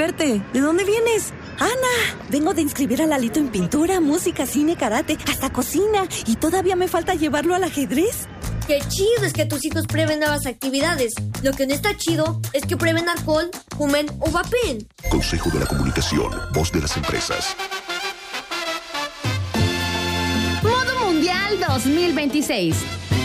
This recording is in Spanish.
verte. ¿De dónde vienes? Ana, vengo de inscribir a Lalito en pintura, música, cine, karate, hasta cocina. Y todavía me falta llevarlo al ajedrez. ¡Qué chido es que tus hijos prueben nuevas actividades! Lo que no está chido es que prueben alcohol, fumen o vapeen. Consejo de la Comunicación, voz de las empresas. Modo Mundial 2026.